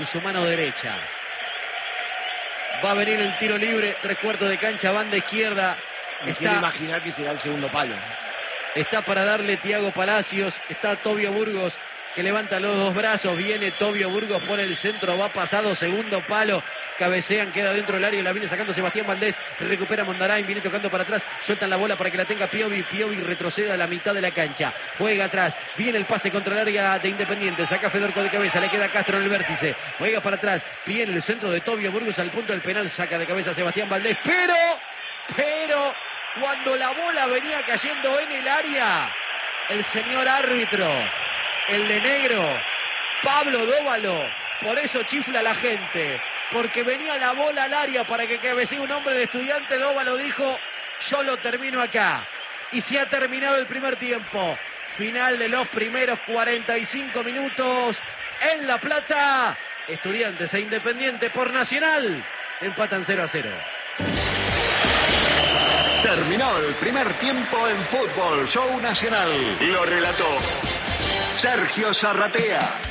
Su mano derecha. Va a venir el tiro libre, 3/4 de cancha, banda izquierda. Me quiero imaginar que será el segundo palo. Está para darle Thiago Palacios. Está Tobio Burgos, que levanta los dos brazos. Viene Tobio Burgos por el centro. Va pasado, segundo palo. Cabecean, queda dentro del área. La viene sacando Sebastián Valdés. Recupera Mondarain. Viene tocando para atrás. Sueltan la bola para que la tenga Piovi. Piovi retrocede a la mitad de la cancha. Juega atrás. Viene el pase contra el área de Independiente. Saca Fedorco de cabeza. Le queda Castro en el vértice. Juega para atrás. Viene el centro de Tobio Burgos al punto del penal. Saca de cabeza Sebastián Valdés. Pero cuando la bola venía cayendo en el área, el señor árbitro, el de negro, Pablo Dóvalo, por eso chifla la gente, porque venía la bola al área para que cabecee un hombre de Estudiante. Dóvalo dijo: yo lo termino acá. Y se ha terminado el primer tiempo. Final de los primeros 45 minutos en La Plata. Estudiantes e Independiente por Nacional empatan 0-0. Terminó el primer tiempo en Fútbol Show Nacional. Lo relató Sergio Zarratea.